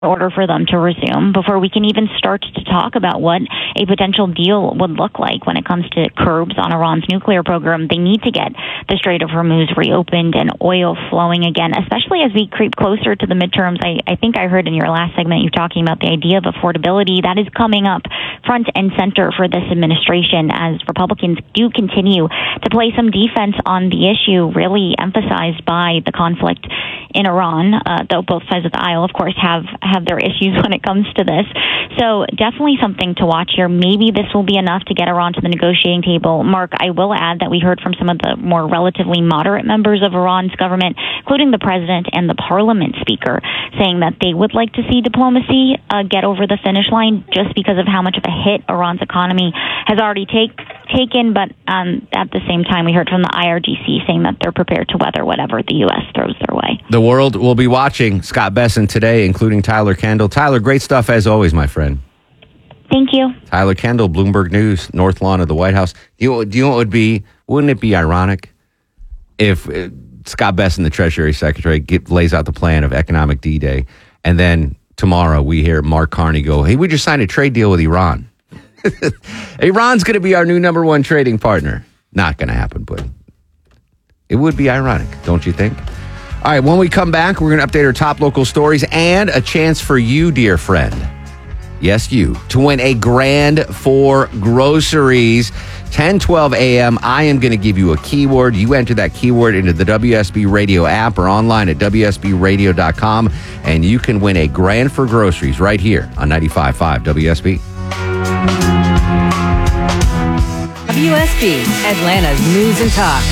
in order for them to resume, before we can even start to talk about what a potential deal would look like when it comes to curbs on Iran's nuclear program. They need to get the Strait of Hormuz reopened and oil flowing again, especially as we creep closer to the midterms. I think I heard in your last segment you talking about the idea of affordability. That is coming up front and center for this administration as Republicans do continue to play some defense on the issue, really emphasized by the conflict in Iran, though both sides of the aisle, of course, have their issues when it comes to this. So definitely something to watch here. Maybe this will be enough to get Iran to the negotiating table. Mark, I will add that we heard from some of the more relatively moderate members of Iran's government, including the president and the parliament speaker, saying that they would like to see diplomacy get over the finish line just because of how much of a hit Iran's economy has already taken. But at the same time, we heard from the IRGC saying that they're prepared to weather whatever the U.S. throws their way. The world will be watching. Scott Besson today, including Tyler Kendall. Tyler, great stuff as always, my friend. Thank you. Tyler Kendall, Bloomberg News, North Lawn of the White House. Do you know what would be? Wouldn't it be ironic if Scott Besson, the Treasury Secretary, lays out the plan of economic D-Day, and then tomorrow we hear Mark Carney go, "Hey, we just signed a trade deal with Iran." Iran's going to be our new number one trading partner. Not going to happen, but it would be ironic, don't you think? All right, when we come back, we're going to update our top local stories and a chance for you, dear friend. Yes, you, to win a grand for groceries. 10:12 a.m. I am going to give you a keyword. You enter that keyword into the WSB Radio app or online at WSBradio.com, and you can win a grand for groceries right here on 95.5 WSB. WSB, Atlanta's News and Talk.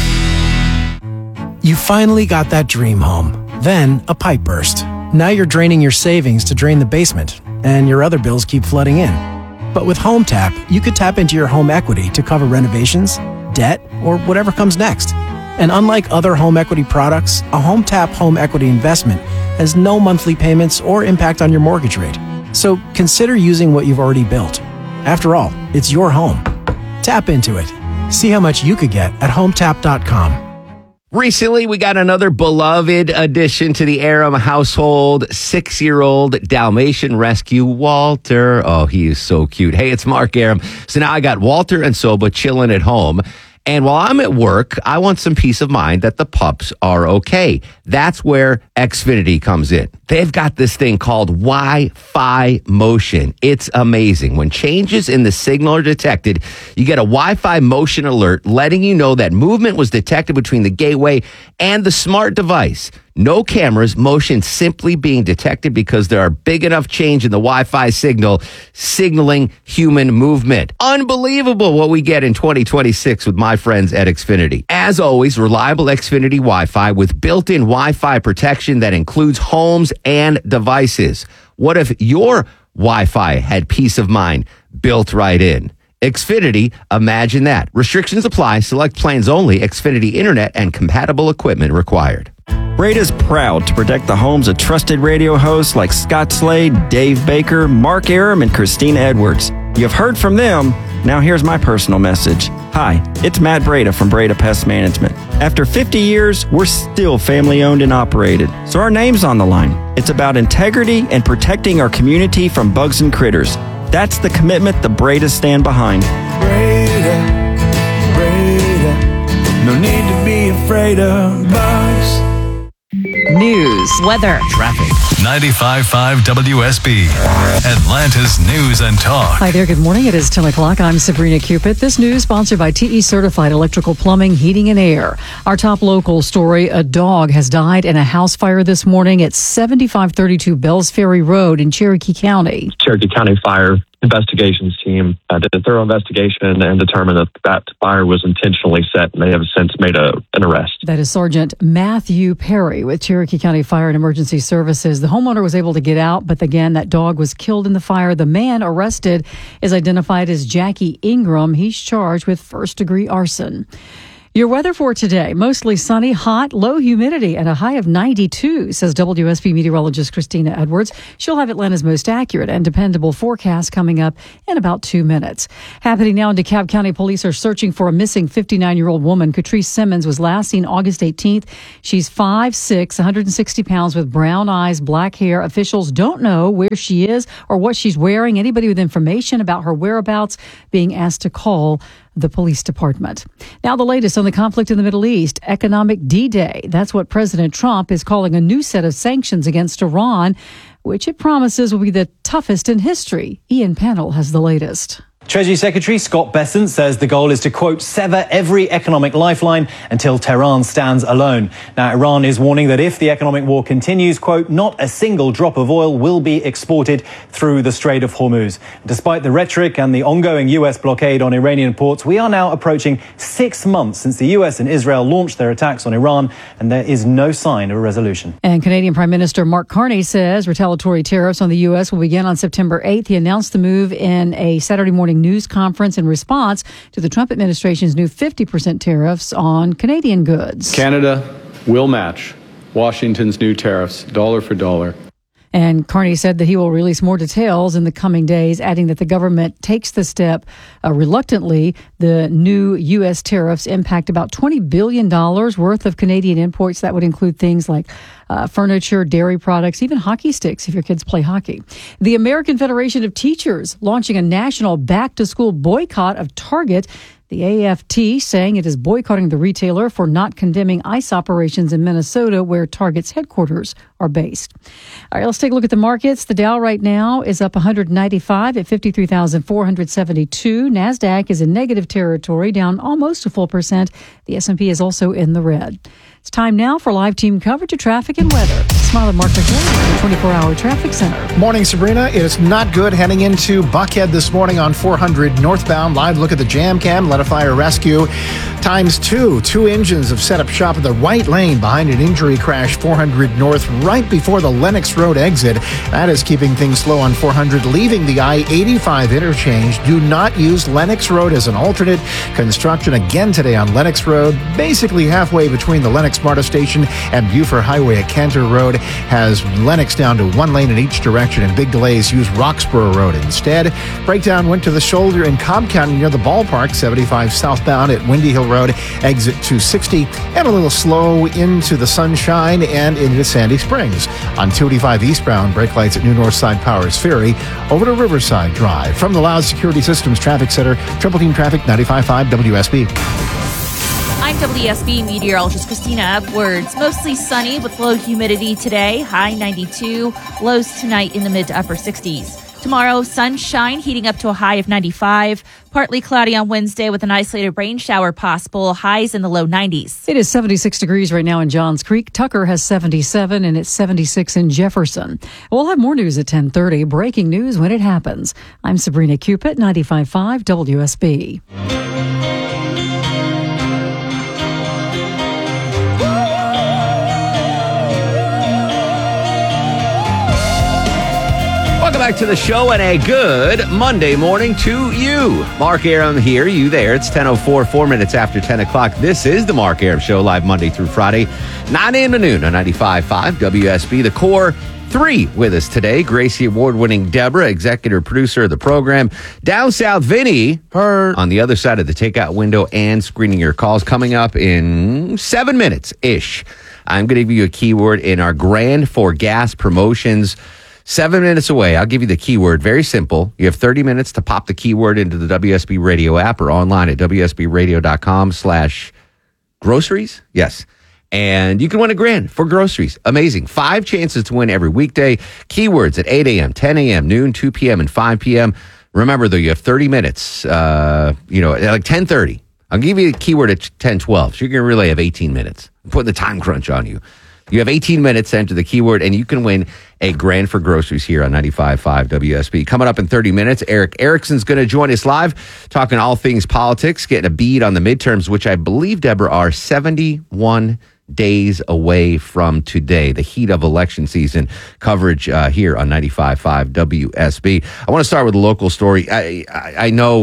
You finally got that dream home. Then a pipe burst. Now you're draining your savings to drain the basement, and your other bills keep flooding in. But with Home Tap, you could tap into your home equity to cover renovations, debt, or whatever comes next. And unlike other home equity products, a Home Tap home equity investment has no monthly payments or impact on your mortgage rate. So consider using what you've already built. After all, it's your home. Tap into it. See how much you could get at HomeTap.com. Recently, we got another beloved addition to the Aram household, 6-year-old Dalmatian rescue, Walter. Oh, he is so cute. Hey, it's Mark Aram. So now I got Walter and Soba chilling at home. And while I'm at work, I want some peace of mind that the pups are okay. That's where Xfinity comes in. They've got this thing called Wi-Fi motion. It's amazing. When changes in the signal are detected, you get a Wi-Fi motion alert letting you know that movement was detected between the gateway and the smart device. No cameras, motion simply being detected because there are big enough change in the Wi-Fi signal signaling human movement. Unbelievable what we get in 2026 with my friends at Xfinity. As always, reliable Xfinity Wi-Fi with built-in Wi-Fi protection that includes homes and devices. What if your Wi-Fi had peace of mind built right in? Xfinity, imagine that. Restrictions apply. Select plans only. Xfinity Internet and compatible equipment required. Breda's proud to protect the homes of trusted radio hosts like Scott Slade, Dave Baker, Mark Aram, and Christina Edwards. You've heard from them. Now here's my personal message. Hi, it's Matt Breda from Breda Pest Management. After 50 years, we're still family-owned and operated, so our name's on the line. It's about integrity and protecting our community from bugs and critters. That's the commitment the Bredas stand behind. Breda, no need to be afraid of bugs. News, weather, Traffic. 95.5 WSB, Atlanta's News and Talk. Hi there, good morning. It is 10 o'clock. I'm Sabrina Cupid. This news sponsored by TE Certified Electrical Plumbing, Heating and Air. Our top local story, a dog has died in a house fire this morning at 7532 Bells Ferry Road in Cherokee County. Cherokee County Fire Investigations team did a thorough investigation and determined that fire was intentionally set, and they have since made an arrest. That is Sergeant Matthew Perry with Cherokee County Fire and Emergency Services. The homeowner was able to get out, but again, that dog was killed in the fire. The man arrested is identified as Jackie Ingram. He's charged with first-degree arson. Your weather for today, mostly sunny, hot, low humidity, and a high of 92, says WSB meteorologist Christina Edwards. She'll have Atlanta's most accurate and dependable forecast coming up in about 2 minutes. Happening now in DeKalb County, police are searching for a missing 59-year-old woman. Catrice Simmons was last seen August 18th. She's 5'6", 160 pounds with brown eyes, black hair. Officials don't know where she is or what she's wearing. Anybody with information about her whereabouts being asked to call the police department. Now the latest on the conflict in the Middle East, economic D-Day. That's what President Trump is calling a new set of sanctions against Iran, which it promises will be the toughest in history. Ian Pannell has the latest. Treasury Secretary Scott Bessent says the goal is to, quote, sever every economic lifeline until Tehran stands alone. Now, Iran is warning that if the economic war continues, quote, not a single drop of oil will be exported through the Strait of Hormuz. Despite the rhetoric and the ongoing U.S. blockade on Iranian ports, we are now approaching 6 months since the U.S. and Israel launched their attacks on Iran, and there is no sign of a resolution. And Canadian Prime Minister Mark Carney says retaliatory tariffs on the U.S. will begin on September 8th. He announced the move in a Saturday morning news conference in response to the Trump administration's new 50% tariffs on Canadian goods. Canada will match Washington's new tariffs dollar for dollar. And Carney said that he will release more details in the coming days, adding that the government takes the step reluctantly. The new U.S. tariffs impact about $20 billion worth of Canadian imports. That would include things like furniture, dairy products, even hockey sticks if your kids play hockey. The American Federation of Teachers launching a national back-to-school boycott of Target. The AFT saying it is boycotting the retailer for not condemning ICE operations in Minnesota, where Target's headquarters are based. All right, let's take a look at the markets. The Dow right now is up 195 at 53,472. NASDAQ is in negative territory, down almost a full percent. The S&P is also in the red. It's time now for live team coverage of traffic and weather. Smile and Mark McKay, the 24-hour traffic center. Morning, Sabrina. It is not good heading into Buckhead this morning on 400 northbound. Live look at the jam cam. Let a fire rescue. ×2. 2 engines have set up shop in the right lane behind an injury crash 400 north right before the Lennox Road exit. That is keeping things slow on 400 leaving the I-85 interchange. Do not use Lennox Road as an alternate. Construction again today on Lennox Road, basically halfway between the Lennox MARTA station and Buford Highway at Cantor Road, has Lennox down to 1 lane in each direction, and big delays use Roxborough Road instead. Breakdown went to the shoulder in Cobb County near the ballpark, 75 southbound at Windy Hill Road, exit 260, and a little slow into the Sunshine and into Sandy Springs. On 285 eastbound, brake lights at New Northside Powers Ferry over to Riverside Drive. From the Loud Security Systems Traffic Center, Triple Team Traffic 95.5 WSB. I'm WSB meteorologist Christina Edwards. Mostly sunny with low humidity today, high 92, lows tonight in the mid to upper 60s. Tomorrow, sunshine heating up to a high of 95. Partly cloudy on Wednesday with an isolated rain shower possible, highs in the low 90s. It is 76 degrees right now in Johns Creek. Tucker has 77 and it's 76 in Jefferson. We'll have more news at 10:30. Breaking news when it happens. I'm Sabrina Cupid, 95.5 WSB. Welcome back to the show and a good Monday morning to you. Mark Arum here, you there. It's 10:04, 4 minutes after 10 o'clock. This is the Mark Arum Show, live Monday through Friday, 9 a.m. to noon on 95.5 WSB. The Core 3 with us today. Gracie Award-winning Deborah, executive producer of the program. Down South, Vinny, on the other side of the takeout window and screening your calls. Coming up in 7 minutes-ish. I'm going to give you a keyword in our Grand for Gas promotions. 7 minutes away. I'll give you the keyword. Very simple. You have 30 minutes to pop the keyword into the WSB Radio app or online at WSBradio.com/groceries. Yes. And you can win $1,000 for groceries. Amazing. 5 chances to win every weekday. Keywords at 8 a.m., 10 a.m., noon, 2 p.m., and 5 p.m. Remember, though, you have 30 minutes, like 10:30. I'll give you a keyword at 10:12. So you're going to really have 18 minutes. I'm putting the time crunch on you. You have 18 minutes to enter the keyword, and you can win $1,000 for groceries here on 95.5 WSB. Coming up in 30 minutes, Eric Erickson's going to join us live, talking all things politics, getting a bead on the midterms, which I believe, Deborah, are 71 days away from today. The heat of election season coverage here on 95.5 WSB. I want to start with a local story. I know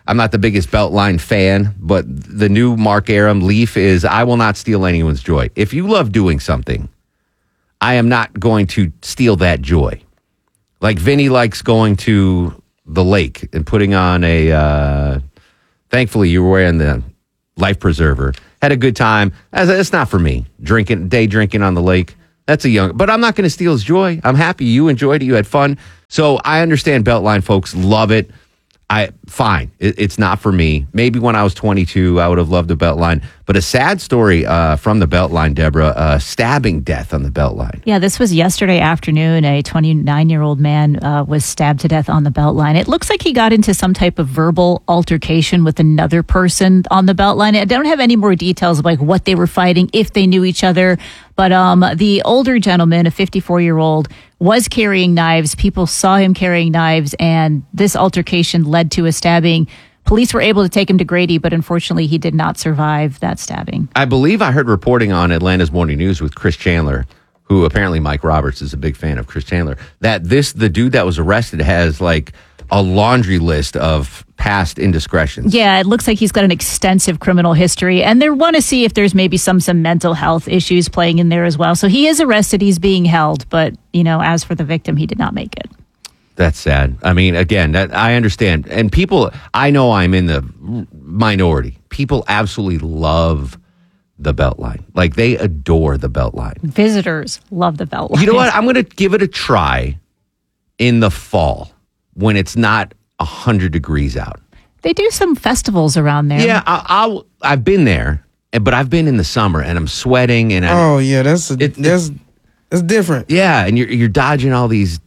I'm not the biggest Beltline fan, but the new Mark Arum Leaf is, I will not steal anyone's joy. If you love doing something, I am not going to steal that joy. Like Vinny likes going to the lake and putting on thankfully you were wearing the life preserver. Had a good time. It's not for me. Day drinking on the lake. But I'm not going to steal his joy. I'm happy you enjoyed it. You had fun. So I understand Beltline folks love it. Fine. It's not for me. Maybe when I was 22, I would have loved the Beltline. But a sad story from the Beltline, Deborah, stabbing death on the Beltline. Yeah, this was yesterday afternoon. A 29-year-old man was stabbed to death on the Beltline. It looks like he got into some type of verbal altercation with another person on the Beltline. I don't have any more details of like what they were fighting, if they knew each other. But the older gentleman, a 54-year-old, was carrying knives. People saw him carrying knives, and this altercation led to a stabbing. Police were able to take him to Grady, but unfortunately he did not survive that stabbing. I believe I heard reporting on Atlanta's Morning News with Chris Chandler, who apparently Mike Roberts is a big fan of Chris Chandler, that the dude that was arrested has like a laundry list of past indiscretions. Yeah, it looks like he's got an extensive criminal history, and they want to see if there's maybe some mental health issues playing in there as well. So he is arrested, he's being held, but, as for the victim, he did not make it. That's sad. I mean, again, I understand. And people, I know I'm in the minority. People absolutely love the Beltline. Like, they adore the Beltline. Visitors love the Beltline. You know what? I'm going to give it a try in the fall when it's not 100 degrees out. They do some festivals around there. Yeah, I've been there, but I've been in the summer, and I'm sweating. And that's different. Yeah, and you're dodging all these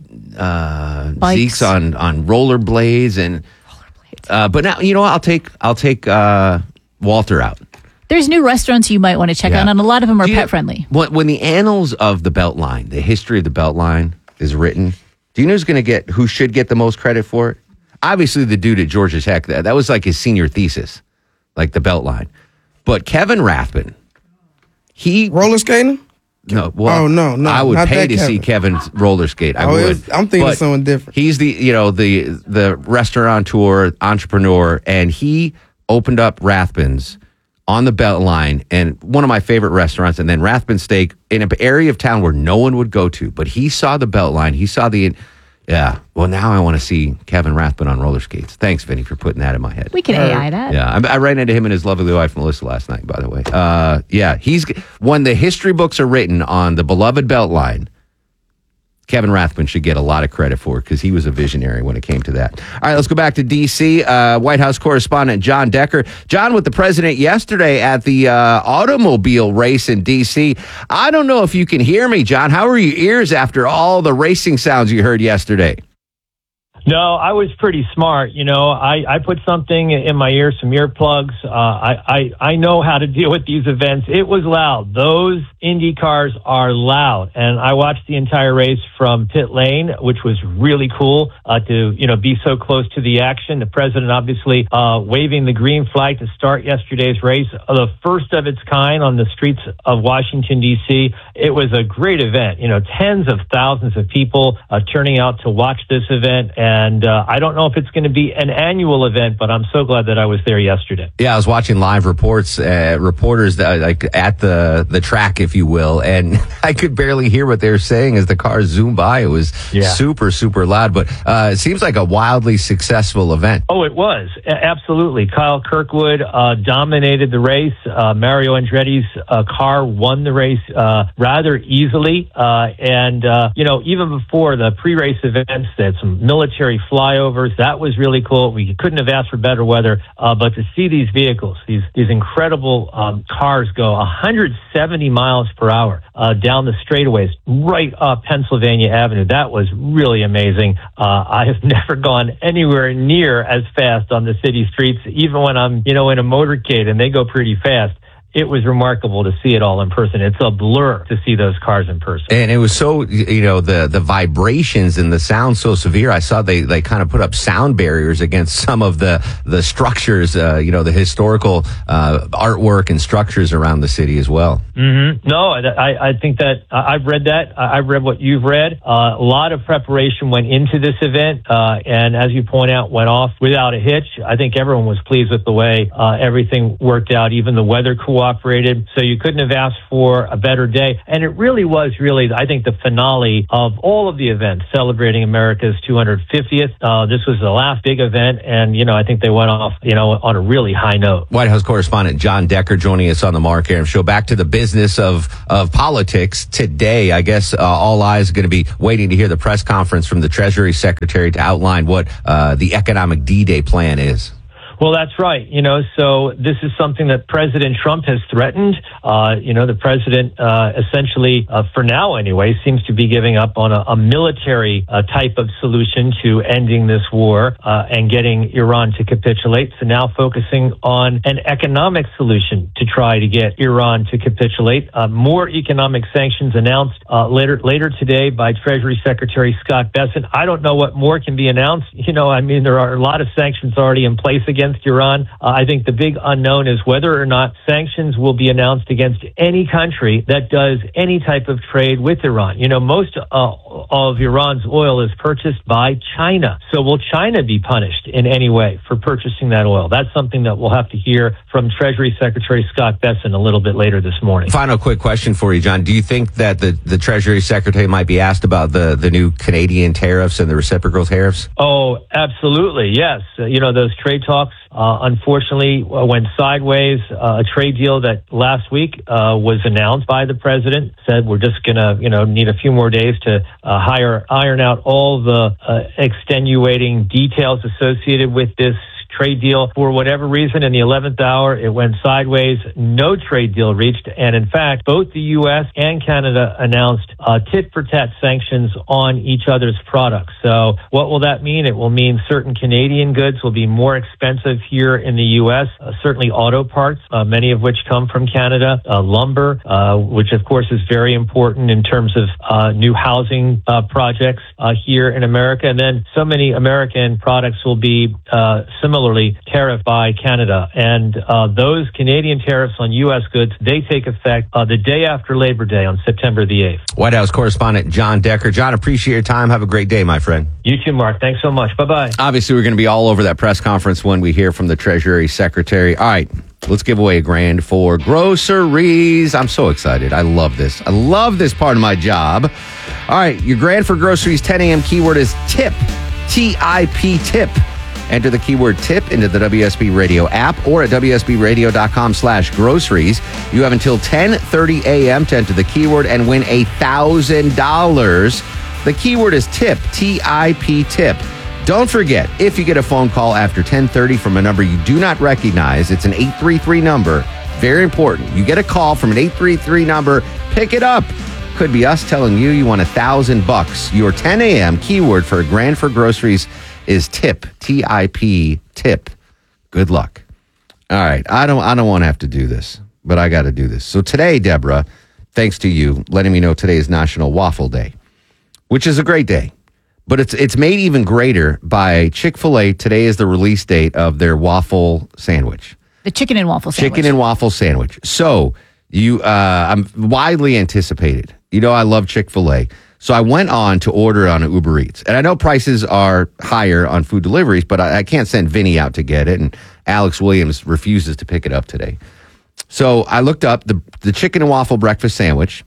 Zeeks on rollerblades, and but now you know what? I'll take Walter out. There's new restaurants you might want to check out, and a lot of them are pet friendly. When the annals of the Beltline, the history of the Beltline is written, do you know who should get the most credit for it? Obviously, the dude at Georgia Tech. That was like his senior thesis, like the Beltline. But Kevin Rathbun, roller skating. No, well, no. I would pay to see Kevin's roller skate. I would. I'm thinking of someone different. He's the restaurateur, entrepreneur, and he opened up Rathbun's on the Beltline, and one of my favorite restaurants, and then Rathbun Steak in an area of town where no one would go to. But he saw the Beltline. He saw well, now I want to see Kevin Rathbun on roller skates. Thanks, Vinny, for putting that in my head. We can AI that. Yeah, I ran into him and his lovely wife, Melissa, last night, by the way. He's when the history books are written on the beloved Beltline, Kevin Rathbun should get a lot of credit for it because he was a visionary when it came to that. All right, let's go back to D.C. White House correspondent John Decker. John, with the president yesterday at the automobile race in D.C. I don't know if you can hear me, John. How are your ears after all the racing sounds you heard yesterday? No, I was pretty smart. I put something in my ear, some earplugs. I know how to deal with these events. It was loud. Those Indy cars are loud. And I watched the entire race from pit lane, which was really cool to, be so close to the action. The president obviously waving the green flag to start yesterday's race, the first of its kind on the streets of Washington, D.C. It was a great event. Tens of thousands of people turning out to watch this event. And I don't know if it's going to be an annual event, but I'm so glad that I was there yesterday. Yeah, I was watching live reporters like at the track, if you will, and I could barely hear what they were saying as the cars zoomed by. It was super, super loud, but it seems like a wildly successful event. Oh, it was. Absolutely. Kyle Kirkwood dominated the race. Mario Andretti's car won the race rather easily. And even before the pre-race events, they had some military flyovers. That was really cool. We couldn't have asked for better weather, but to see these vehicles, these incredible cars go 170 miles per hour down the straightaways right up Pennsylvania Avenue. That was really amazing. I have never gone anywhere near as fast on the city streets, even when I'm, in a motorcade and they go pretty fast. it was remarkable to see it all in person. It's a blur to see those cars in person. And it was so, the vibrations and the sound so severe. I saw they kind of put up sound barriers against some of the structures, the historical artwork and structures around the city as well. Mm-hmm. No, I think that I've read that. I've read what you've read. A lot of preparation went into this event, and as you point out, went off without a hitch. I think everyone was pleased with the way everything worked out. Even the weather cooperated, so you couldn't have asked for a better day. And it really was, I think, the finale of all of the events celebrating America's 250th. This was the last big event, and I think they went off, on a really high note. White House correspondent John Decker joining us on the Mark Arum Show. Back to the business of politics today. I guess all eyes are going to be waiting to hear the press conference from the Treasury Secretary to outline what the economic D-Day plan is. Well, that's right. So this is something that President Trump has threatened. The president essentially, for now anyway, seems to be giving up on a military type of solution to ending this war and getting Iran to capitulate. So now focusing on an economic solution to try to get Iran to capitulate. More economic sanctions announced later today by Treasury Secretary Scott Bessent. I don't know what more can be announced. There are a lot of sanctions already in place against Iran. I think the big unknown is whether or not sanctions will be announced against any country that does any type of trade with Iran. Most of Iran's oil is purchased by China. So will China be punished in any way for purchasing that oil? That's something that we'll have to hear from Treasury Secretary Scott Bessent a little bit later this morning. Final quick question for you, John. Do you think that the Treasury Secretary might be asked about the new Canadian tariffs and the reciprocal tariffs? Oh, absolutely. Yes. Those trade talks unfortunately went sideways. A trade deal that last week was announced by the president said we're just going to, need a few more days to iron out all the extenuating details associated with this trade deal. For whatever reason, in the 11th hour, it went sideways. No trade deal reached. And in fact, both the U.S. and Canada announced tit-for-tat sanctions on each other's products. So what will that mean? It will mean certain Canadian goods will be more expensive here in the U.S., certainly auto parts, many of which come from Canada, lumber, which of course is very important in terms of new housing projects here in America. And then so many American products will be similarly tariffed by Canada. And those Canadian tariffs on U.S. goods, they take effect the day after Labor Day on September the 8th. White House correspondent John Decker. John, appreciate your time. Have a great day, my friend. You too, Mark. Thanks so much. Bye-bye. Obviously, we're going to be all over that press conference when we hear from the Treasury Secretary. All right, let's give away $1,000 for groceries. I'm so excited. I love this. I love this part of my job. All right, your $1,000 for groceries 10 a.m. keyword is TIP, T-I-P, TIP. Enter the keyword TIP into the WSB Radio app or at WSBRadio.com/groceries. You have until 10:30 a.m. to enter the keyword and win $1,000. The keyword is TIP, T-I-P, TIP. Don't forget, if you get a phone call after 10:30 from a number you do not recognize, it's an 833 number. Very important. You get a call from an 833 number, pick it up. Could be us telling you won $1,000. Your 10 a.m. keyword for $1,000 for groceries is TIP, T-I-P, TIP. Good luck. All right. I don't want to have to do this, but I got to do this. So today, Deborah, thanks to you letting me know today is National Waffle Day, which is a great day. But it's made even greater by Chick-fil-A. Today is the release date of their waffle sandwich. The chicken and waffle sandwich. Chicken and waffle sandwich. So I'm widely anticipated. I love Chick-fil-A. So I went on to order on Uber Eats. And I know prices are higher on food deliveries, but I can't send Vinny out to get it. And Alex Williams refuses to pick it up today. So I looked up the chicken and waffle breakfast sandwich,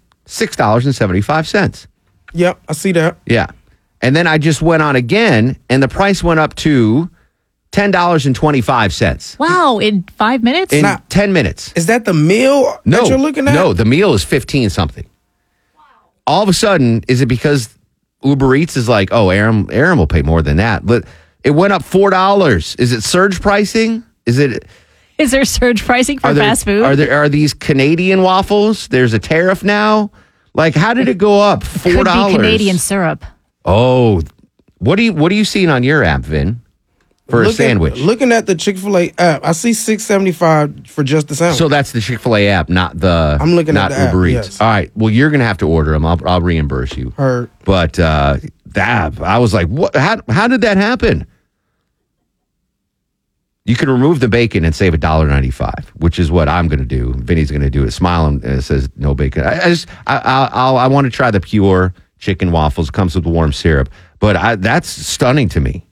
$6.75. Yep, I see that. Yeah. And then I just went on again, and the price went up to $10.25. Wow, in 5 minutes? In 10 minutes. Is that the meal that you're looking at? No, the meal is 15-something. All of a sudden, is it because Uber Eats is like, oh, Arum will pay more than that? But it went up $4. Is it surge pricing? Is there surge pricing for fast food? Are these Canadian waffles? There's a tariff now? Like, how did it go up? $4. Could be Canadian syrup. Oh, what are you seeing on your app, Vin? for a sandwich. Looking at the Chick-fil-A app, I see $6.75 for just the sandwich. So that's the Chick-fil-A app, not the I'm looking at the Uber app, Eats. yes. All right. Well, you're gonna have to order them. I'll reimburse you. Heard. But that I was like, what? How did that happen? You can remove the bacon and save $1.95, which is what I'm going to do. Vinny's going to do it. Smile and it says no bacon. I want to try the pure chicken waffles. It comes with warm syrup, but that's stunning to me.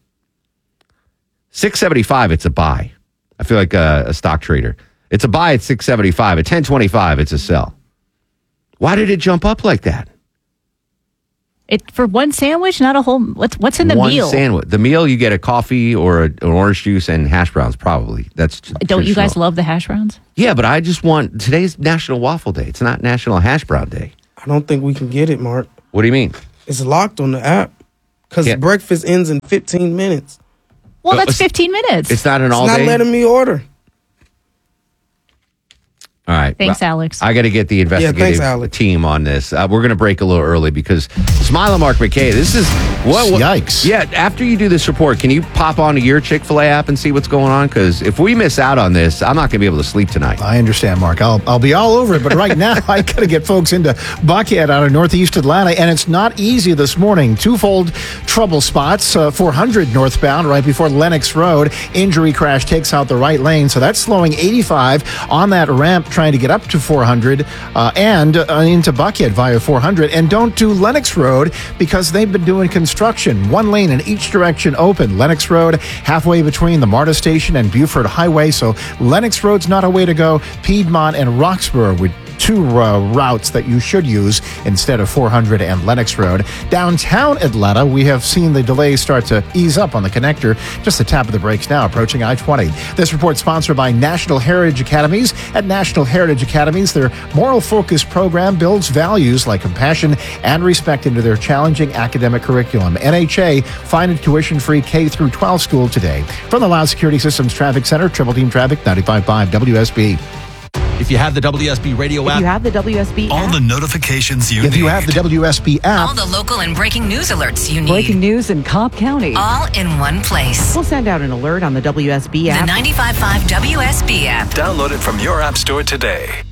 $6.75. It's a buy. I feel like a stock trader. It's a buy at $6.75. At $10.25, it's a sell. Why did it jump up like that? For one sandwich, not a whole. What's in the meal? One sandwich. The meal, you get a coffee or an orange juice and hash browns. Probably Don't you guys love the hash browns? Yeah, but I just want today's National Waffle Day. It's not National Hash Brown Day. I don't think we can get it, Mark. What do you mean? It's locked on the app because breakfast ends in 15 minutes. Well, that's 15 minutes. It's not an all day. It's not letting me order. All right. Thanks, Alex. I got to get the investigative team on this. We're going to break a little early because Smile and Mark McKay, this is what? Yikes. Yeah, after you do this report, can you pop onto your Chick-fil-A app and see what's going on? Because if we miss out on this, I'm not going to be able to sleep tonight. I understand, Mark. I'll be all over it. But right now, I got to get folks into Buckhead out of northeast Atlanta. And it's not easy this morning. Twofold trouble spots. 400 northbound right before Lenox Road. Injury crash takes out the right lane. So that's slowing 85 on that ramp trying to get up to 400 and into Buckhead via 400. And don't do Lenox Road because they've been doing construction. One lane in each direction open. Lenox Road halfway between the MARTA station and Buford Highway. So Lenox Road's not a way to go. Piedmont and Roxborough would two routes that you should use instead of 400 and Lenox Road. Downtown Atlanta, we have seen the delays start to ease up on the connector. Just the tap of the brakes now, approaching I-20. This report sponsored by National Heritage Academies. At National Heritage Academies, their moral focus program builds values like compassion and respect into their challenging academic curriculum. NHA, find a tuition-free K through 12 school today. From the Loud Security Systems Traffic Center, Triple Team Traffic, 95.5 WSB. If you have the WSB radio app. If you have the WSB all app. the notifications you need. If you have the WSB app. All the local and breaking news alerts you need. Breaking news in Cobb County. All in one place. We'll send out an alert on the WSB app. The 95.5 WSB app. Download it from your app store today.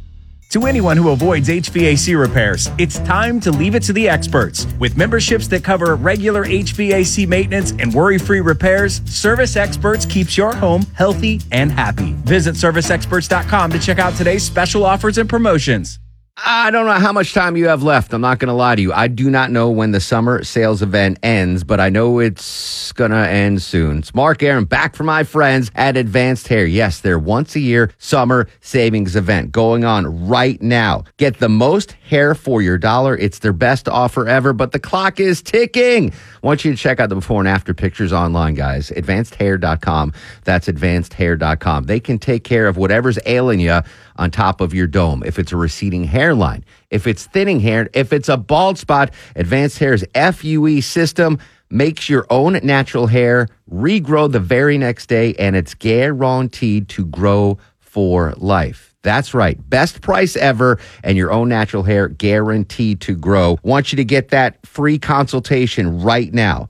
To anyone who avoids HVAC repairs, it's time to leave it to the experts. With memberships that cover regular HVAC maintenance and worry-free repairs, Service Experts keeps your home healthy and happy. Visit serviceexperts.com to check out today's special offers and promotions. I don't know how much time you have left. I'm not going to lie to you. I do not know when the summer sales event ends, but I know it's going to end soon. It's Mark Arum back from my friends at Advanced Hair. Yes, their once-a-year summer savings event going on right now. Get the most hair for your dollar. It's their best offer ever, but the clock is ticking. I want you to check out the before and after pictures online, guys. AdvancedHair.com. That's AdvancedHair.com. They can take care of whatever's ailing you on top of your dome. If it's a receding hairline, if it's thinning hair, if it's a bald spot, Advanced Hair's FUE system makes your own natural hair regrow the very next day, and it's guaranteed to grow for life. That's right. Best price ever, and your own natural hair guaranteed to grow. Want you to get that free consultation right now.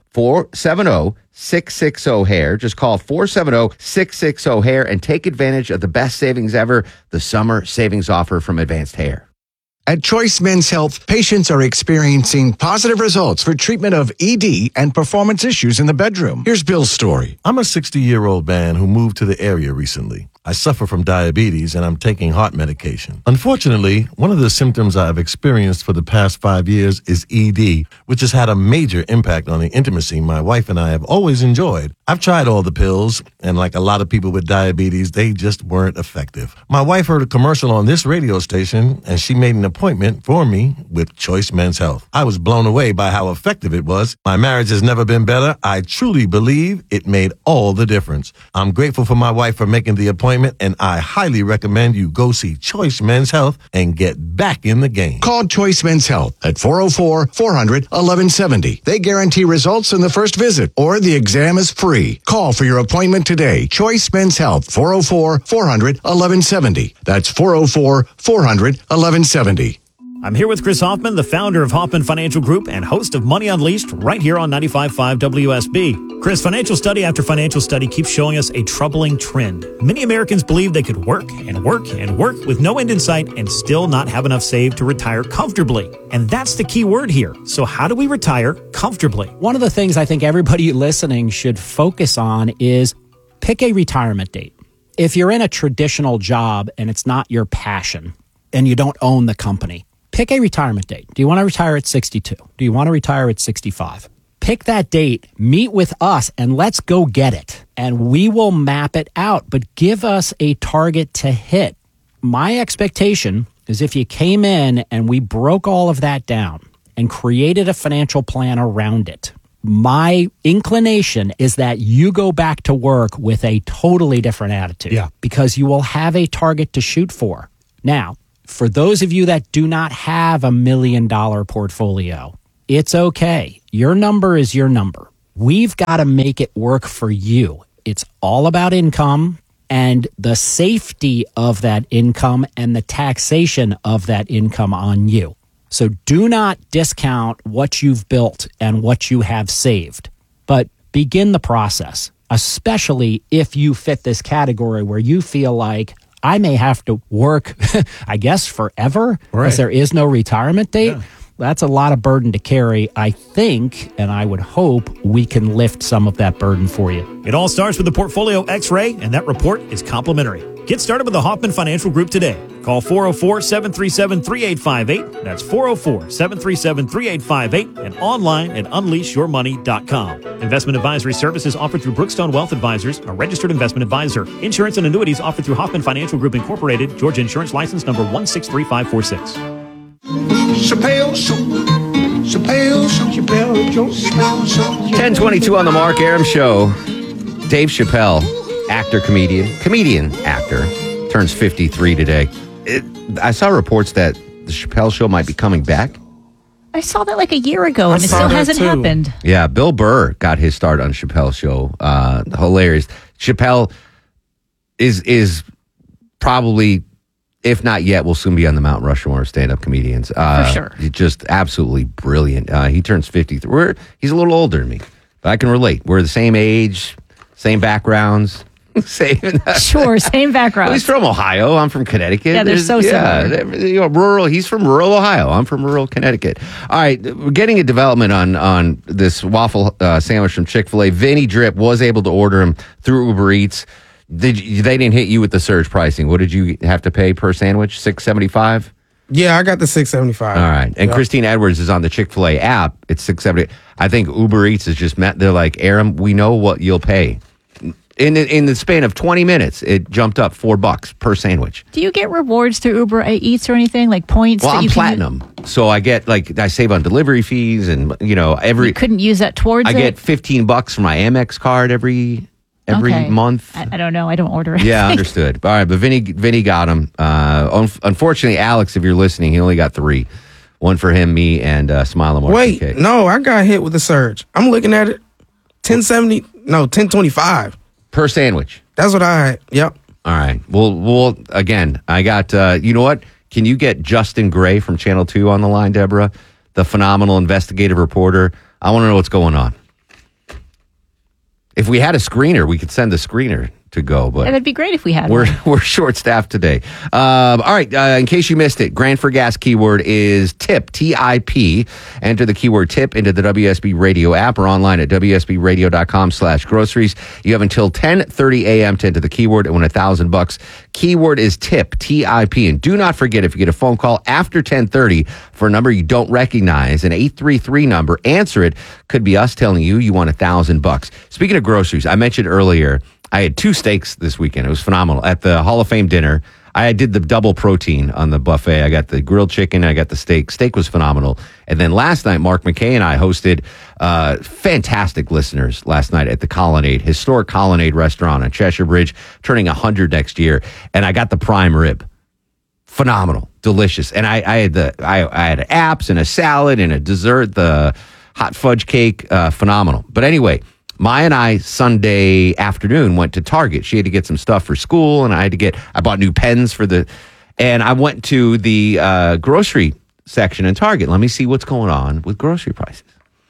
470-660-HAIR. Just call 470-660-HAIR and take advantage of the best savings ever, the summer savings offer from Advanced Hair. At Choice Men's Health, patients are experiencing positive results for treatment of ED and performance issues in the bedroom. Here's Bill's story. I'm a 60-year-old man who moved to the area recently. I suffer from diabetes and I'm taking heart medication. Unfortunately, one of the symptoms I've experienced for the past 5 years is ED, which has had a major impact on the intimacy my wife and I have always enjoyed. I've tried all the pills, and like a lot of people with diabetes, they just weren't effective. My wife heard a commercial on this radio station, and she made an appointment for me with Choice Men's Health. I was blown away by how effective it was. My marriage has never been better. I truly believe it made all the difference. I'm grateful for my wife for making the appointment, and I highly recommend you go see Choice Men's Health and get back in the game. Call Choice Men's Health at 404-400-1170. They guarantee results in the first visit, or the exam is free. Call for your appointment today. Choice Men's Health, 404-400-1170. That's 404-400-1170. I'm here with Chris Hoffman, the founder of Hoffman Financial Group and host of Money Unleashed right here on 95.5 WSB. Chris, financial study after financial study keeps showing us a troubling trend. Many Americans believe they could work and work and work with no end in sight and still not have enough saved to retire comfortably. And that's the key word here. So how do we retire comfortably? One of the things I think everybody listening should focus on is pick a retirement date. If you're in a traditional job and it's not your passion and you don't own the company, pick a retirement date. Do you want to retire at 62? Do you want to retire at 65? Pick that date, meet with us, and let's go get it. And we will map it out, but give us a target to hit. My expectation is if you came in and we broke all of that down and created a financial plan around it, my inclination is that you go back to work with a totally different attitude. Yeah. Because you will have a target to shoot for. Now, for those of you that do not have $1 million portfolio, it's okay. Your number is your number. We've got to make it work for you. It's all about income and the safety of that income and the taxation of that income on you. So do not discount what you've built and what you have saved, but begin the process, especially if you fit this category where you feel like I may have to work, I guess, forever because there is no retirement date. Yeah. That's a lot of burden to carry. I think, and I would hope, we can lift some of that burden for you. It all starts with the Portfolio X-Ray, and that report is complimentary. Get started with the Hoffman Financial Group today. Call 404-737-3858. That's 404-737-3858 and online at unleashyourmoney.com. Investment advisory services offered through Brookstone Wealth Advisors, a registered investment advisor. Insurance and annuities offered through Hoffman Financial Group Incorporated, Georgia Insurance License number 163546. Chappelle Show. 10:22 on the Mark Arum Show. Dave Chappelle, actor, comedian, actor, turns 53 today. I saw reports that the Chappelle Show might be coming back. I saw that like a year ago, and it still hasn't happened. Yeah, Bill Burr got his start on Chappelle's show. Hilarious. Chappelle is probably, if not yet, will soon be on the Mount Rushmore of stand-up comedians. For sure. He's just absolutely brilliant. He turns 53. He's a little older than me, but I can relate. We're the same age, same backgrounds. Same background. Well, he's from Ohio. I'm from Connecticut. Yeah, they're so similar. Rural. He's from rural Ohio. I'm from rural Connecticut. All right, we're getting a development on this waffle sandwich from Chick-fil-A. Vinny Drip was able to order them through Uber Eats. They didn't hit you with the surge pricing. What did you have to pay per sandwich? $6.75? Yeah, I got the $6.75. All right. And Christine Edwards is on the Chick-fil-A app. It's $6.70. I think Uber Eats has just met. They're like, Aram, we know what you'll pay. In the span of 20 minutes, it jumped up $4 per sandwich. Do you get rewards through Uber Eats or anything, like points? Well, I'm platinum, so I get I save on delivery fees, and you couldn't use that towards it. I get $15 for my Amex card every month. I don't know. I don't order anything. Yeah, understood. All right, but Vinny got him. Unfortunately, Alex, if you're listening, he only got 3. One for him, me, and Smile and Wait, no, I got hit with the surge. I'm looking at it. $10.25 per sandwich. That's what I had. Yep. All right. Well, again, I got. You know what? Can you get Justin Gray from Channel 2 on the line, Deborah, the phenomenal investigative reporter? I want to know what's going on. If we had a screener, we could send the screener to go. But that'd be great if we had we're short-staffed today. All right, in case you missed it, Grand for Gas keyword is TIP, T-I-P. Enter the keyword TIP into the WSB Radio app or online at WSBradio.com/groceries. You have until 10:30 a.m. to enter the keyword and win $1,000. Keyword is TIP, T-I-P. And do not forget, if you get a phone call after 10:30 for a number you don't recognize, an 833 number, answer it. Could be us telling you won $1,000. Speaking of groceries, I mentioned earlier, I had 2 steaks this weekend. It was phenomenal. At the Hall of Fame dinner, I did the double protein on the buffet. I got the grilled chicken, I got the steak. Steak was phenomenal. And then last night, Mark McKay and I hosted fantastic listeners last night at the Colonnade, historic Colonnade restaurant on Cheshire Bridge, turning 100 next year. And I got the prime rib. Phenomenal. Delicious. And I had apps and a salad and a dessert, the hot fudge cake. Phenomenal. But anyway, Maya and I, Sunday afternoon, went to Target. She had to get some stuff for school, and I bought new pens and I went to the grocery section in Target. Let me see what's going on with grocery prices.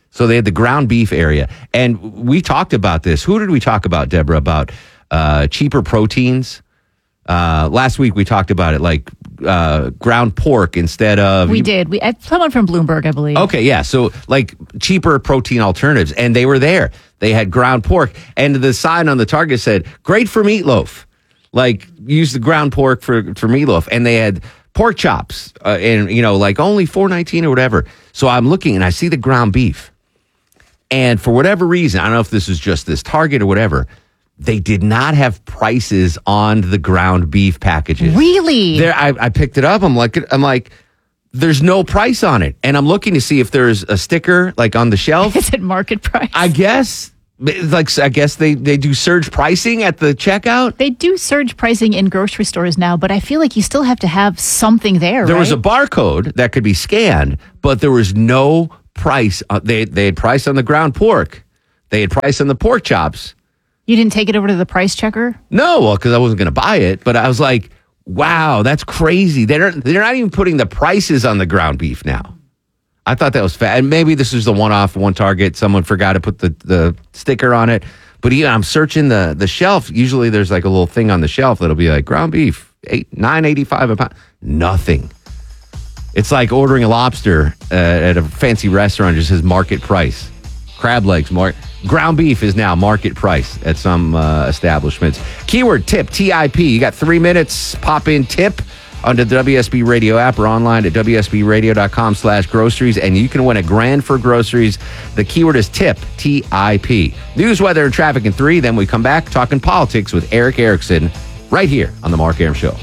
So they had the ground beef area. And we talked about this. Who did we talk about, Deborah, about cheaper proteins? Last week we talked about it, like ground pork instead of... We did. Someone from Bloomberg, I believe. Okay, yeah. So like cheaper protein alternatives. And they were there. They had ground pork. And the sign on the Target said, great for meatloaf. Like, use the ground pork for meatloaf. And they had pork chops and, like only $4.19 or whatever. So I'm looking and I see the ground beef. And for whatever reason, I don't know if this is just this Target or whatever, they did not have prices on the ground beef packages. Really? I picked it up. I'm like, there's no price on it. And I'm looking to see if there's a sticker like on the shelf. Is it market price? I guess they do surge pricing at the checkout. They do surge pricing in grocery stores now, but I feel like you still have to have something there. There was a barcode that could be scanned, but there was no price. They had price on the ground pork. They had price on the pork chops. You didn't take it over to the price checker? No, well, because I wasn't going to buy it. But I was like, wow, that's crazy. They're not even putting the prices on the ground beef now. I thought that was fat. And maybe this was the one-off, one Target. Someone forgot to put the sticker on it. But I'm searching the shelf. Usually there's like a little thing on the shelf that'll be like ground beef, $9.85 a pound. Nothing. It's like ordering a lobster at a fancy restaurant. Just says market price. Crab legs, ground beef is now market price at some establishments. Keyword tip, TIP. You got 3 minutes. Pop in tip on the WSB Radio app or online at WSBradio.com/groceries, and you can win $1,000 for groceries. The keyword is tip, TIP. News, weather, and traffic in 3. Then we come back talking politics with Eric Erickson right here on The Mark Arum Show.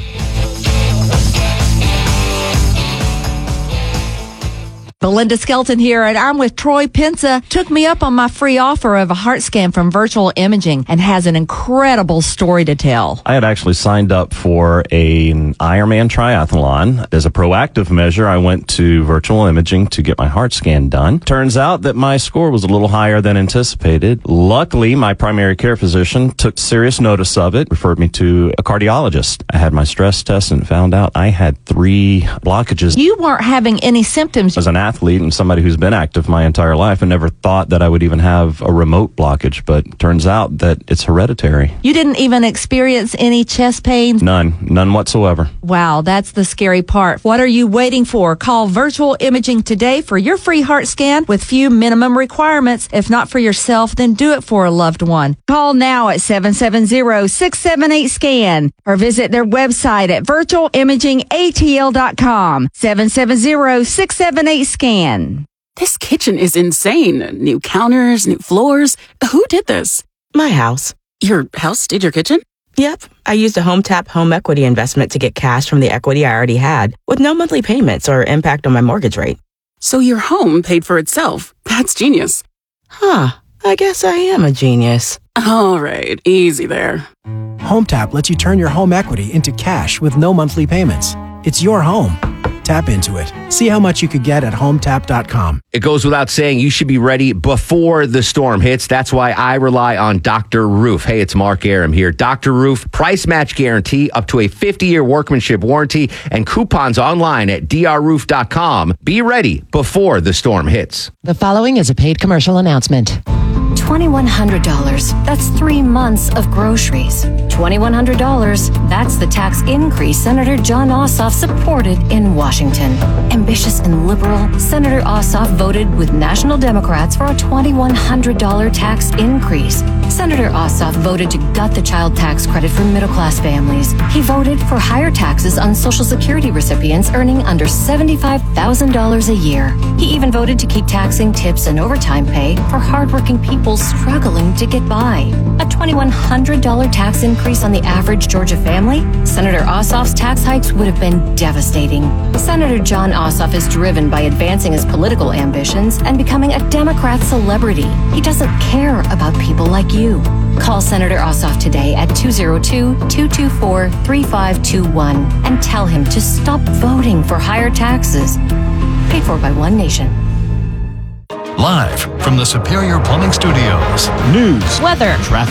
Belinda Skelton here, and I'm with Troy Pensa. Took me up on my free offer of a heart scan from Virtual Imaging and has an incredible story to tell. I had actually signed up for an Ironman triathlon. As a proactive measure, I went to Virtual Imaging to get my heart scan done. Turns out that my score was a little higher than anticipated. Luckily, my primary care physician took serious notice of it, referred me to a cardiologist. I had my stress test and found out I had 3 blockages. You weren't having any symptoms. As an athlete and somebody who's been active my entire life, I never thought that I would even have a remote blockage, but turns out that it's hereditary. You didn't even experience any chest pains? None whatsoever. Wow, that's the scary part. What are you waiting for? Call Virtual Imaging today for your free heart scan with few minimum requirements. If not for yourself, then do it for a loved one. Call now at 770-678-SCAN or visit their website at virtualimagingatl.com. 770-678-SCAN. This kitchen is insane. New counters, new floors. Who did this? My house. Your house did your kitchen? Yep. I used a HomeTap home equity investment to get cash from the equity I already had with no monthly payments or impact on my mortgage rate. So your home paid for itself. That's genius. Huh. I guess I am a genius. All right. Easy there. HomeTap lets you turn your home equity into cash with no monthly payments. It's your home. Tap into it. See how much you could get at HomeTap.com. It goes without saying you should be ready before the storm hits. That's why I rely on Dr. Roof. Hey, it's Mark Arum here. Dr. Roof, price match guarantee, up to a 50-year workmanship warranty, and coupons online at drroof.com. Be ready before the storm hits. The following is a paid commercial announcement. $2,100. That's 3 months of groceries. $2,100. That's the tax increase Senator Jon Ossoff supported in Washington. Ambitious and liberal, Senator Ossoff voted with national Democrats for a $2,100 tax increase. Senator Ossoff voted to gut the child tax credit for middle-class families. He voted for higher taxes on Social Security recipients earning under $75,000 a year. He even voted to keep taxing tips and overtime pay for hardworking people struggling to get by. A $2,100 tax increase on the average Georgia family? Senator Ossoff's tax hikes would have been devastating. Senator Jon Ossoff is driven by advancing his political ambitions and becoming a Democrat celebrity. He doesn't care about people like you. Call Senator Ossoff today at 202-224-3521 and tell him to stop voting for higher taxes. Paid for by One Nation. Live from the Superior Plumbing Studios. News, weather, traffic.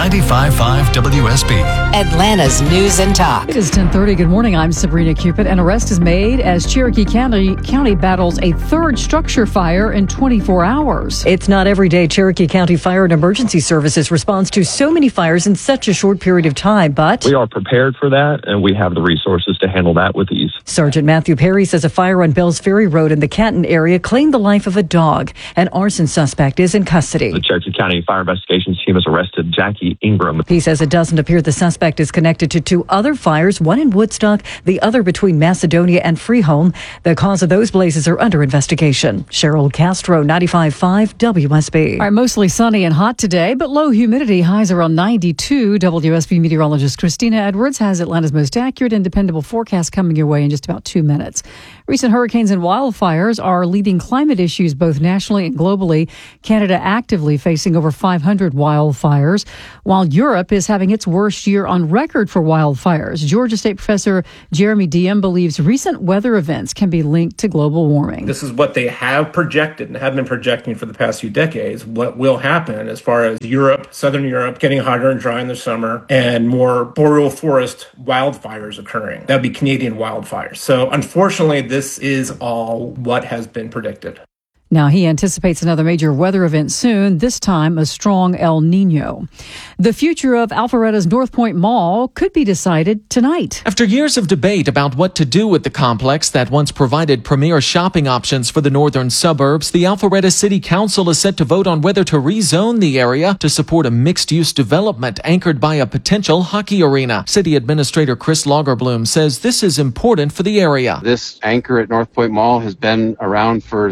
95.5 WSB. Atlanta's News and Talk. It is 10:30. Good morning. I'm Sabrina Cupid. An arrest is made as Cherokee County battles a third structure fire in 24 hours. It's not every day Cherokee County Fire and Emergency Services responds to so many fires in such a short period of time, but we are prepared for that, and we have the resources to handle that with ease. Sergeant Matthew Perry says a fire on Bells Ferry Road in the Canton area claimed the life of a dog. An arson suspect is in custody. The Cherokee County Fire Investigations Team has arrested Jackie Ingram. He says it doesn't appear the suspect is connected to two other fires, one in Woodstock, the other between Macedonia and Freeholm. The cause of those blazes are under investigation. Cheryl Castro, 95.5 WSB. All right, mostly sunny and hot today, but low humidity, highs around 92. WSB meteorologist Christina Edwards has Atlanta's most accurate and dependable forecast coming your way in just about 2 minutes. Recent hurricanes and wildfires are leading climate issues both nationally and globally. Canada actively facing over 500 wildfires, while Europe is having its worst year on record for wildfires. Georgia State professor Jeremy Diem believes recent weather events can be linked to global warming. This is what they have projected and have been projecting for the past few decades. What will happen as far as Europe, Southern Europe, getting hotter and dry in the summer, and more boreal forest wildfires occurring. That would be Canadian wildfires. So unfortunately, this is all what has been predicted. Now, he anticipates another major weather event soon, this time a strong El Nino. The future of Alpharetta's North Point Mall could be decided tonight. After years of debate about what to do with the complex that once provided premier shopping options for the northern suburbs, the Alpharetta City Council is set to vote on whether to rezone the area to support a mixed-use development anchored by a potential hockey arena. City Administrator Chris Lagerbloom says this is important for the area. This anchor at North Point Mall has been around for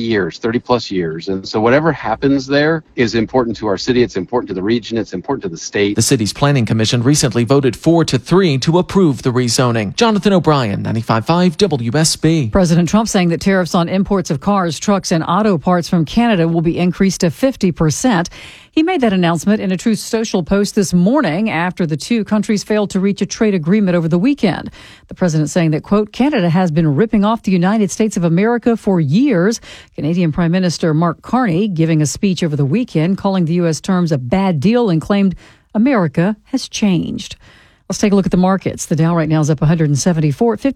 30 plus years. And so whatever happens there is important to our city. It's important to the region. It's important to the state. The city's planning commission recently voted 4-3 to approve the rezoning. Jonathan O'Brien, 95.5 WSB. President Trump saying that tariffs on imports of cars, trucks, and auto parts from Canada will be increased to 50%. He made that announcement in a Truth Social post this morning after the two countries failed to reach a trade agreement over the weekend. The president saying that, quote, Canada has been ripping off the United States of America for years. Canadian Prime Minister Mark Carney giving a speech over the weekend calling the U.S. terms a bad deal and claimed America has changed. Let's take a look at the markets. The Dow right now is up 174 at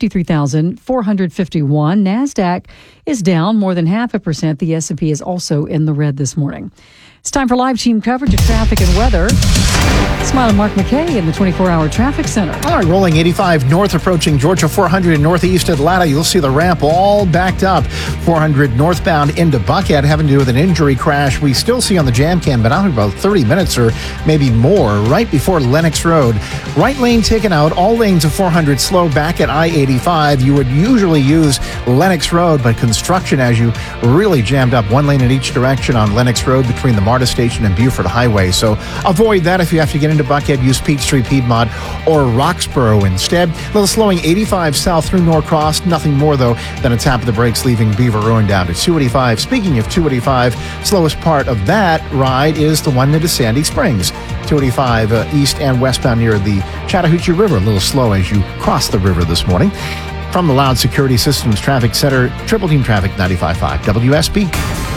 53,451. NASDAQ is down more than 0.5%. The S&P is also in the red this morning. It's time for live team coverage of traffic and weather. Smiling Mark McKay in the 24-hour traffic center. All right, rolling 85 north, approaching Georgia 400 in northeast Atlanta. You'll see the ramp all backed up. 400 northbound into Buckhead, having to do with an injury crash we still see on the jam cam, but out about 30 minutes or maybe more, right before Lennox Road. Right lane taken out, all lanes of 400 slow back at I-85. You would usually use Lennox Road, but construction has you really jammed up. One lane in each direction on Lennox Road between the MARTA station and Buford Highway. So avoid that if you have to get into Buckhead. Use Peachtree, Piedmont, or Roxborough instead. A little slowing 85 south through Norcross. Nothing more, though, than a tap of the brakes leaving Beaver Ruin down to 285. Speaking of 285, slowest part of that ride is the one into Sandy Springs. 285 east and westbound near the Chattahoochee River. A little slow as you cross the river this morning. From the Loud Security Systems Traffic Center, Triple Team Traffic 95.5 WSB.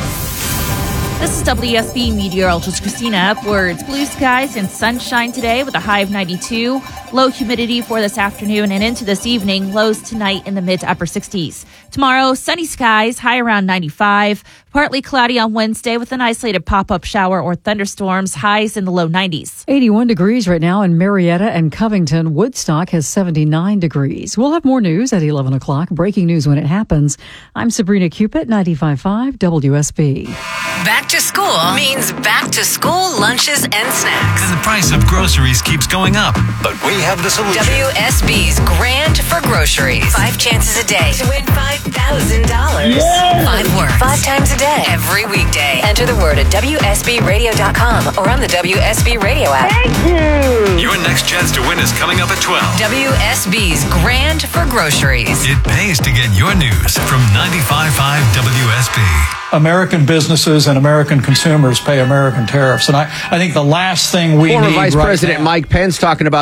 This is WSB meteorologist Christina Edwards. Blue skies and sunshine today with a high of 92. Low humidity for this afternoon and into this evening. Lows tonight in the mid to upper 60s. Tomorrow, sunny skies, high around 95. Partly cloudy on Wednesday with an isolated pop-up shower or thunderstorms. Highs in the low 90s. 81 degrees right now in Marietta and Covington. Woodstock has 79 degrees. We'll have more news at 11 o'clock. Breaking news when it happens. I'm Sabrina Cupid, 95.5 WSB. Back to school means back to school lunches and snacks. And the price of groceries keeps going up. But we have the solution. WSB's Grant for Groceries. 5 chances a day to win $5,000. Yes! 5 words, 5 times a day, every weekday. Enter the word at WSBRadio.com or on the WSB Radio app. Thank you! Your next chance to win is coming up at 12. WSB's Grant for Groceries. It pays to get your news from 95.5 WSB. American businesses and American consumers pay American tariffs. And I think the last thing we need Former Vice right President now, Mike Pence talking about the ongoing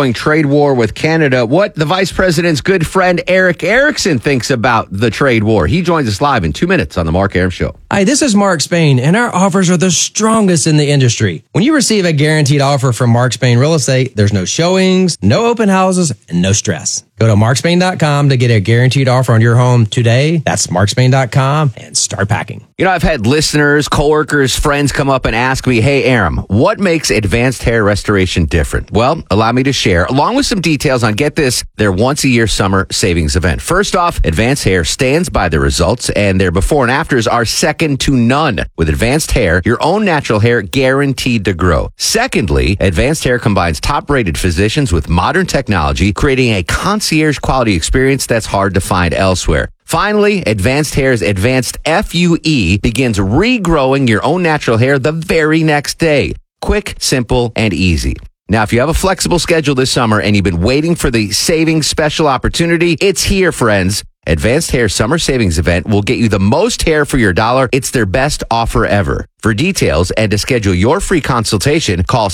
ongoing trade war with Canada, what the vice president's good friend Eric Erickson thinks about the trade war. He joins us live in 2 minutes on the Mark Arum Show. Hi, this is Mark Spain, and our offers are the strongest in the industry. When you receive a guaranteed offer from Mark Spain Real Estate, there's no showings, no open houses, and no stress. Go to markspain.com to get a guaranteed offer on your home today. That's markspain.com and start packing. You know, I've had listeners, coworkers, friends come up and ask me, hey, Arum, what makes Advanced Hair Restoration different? Well, allow me to share, along with some details on, get this, their once-a-year summer savings event. First off, Advanced Hair stands by the results, and their before and afters are second to none. With Advanced Hair, your own natural hair guaranteed to grow. Secondly, Advanced Hair combines top-rated physicians with modern technology, creating a concierge quality experience that's hard to find elsewhere. Finally, Advanced Hair's Advanced FUE begins regrowing your own natural hair the very next day. Quick, simple, and easy. Now, if you have a flexible schedule this summer and you've been waiting for the savings special opportunity, it's here, friends. Advanced Hair Summer Savings Event will get you the most hair for your dollar. It's their best offer ever. For details and to schedule your free consultation, call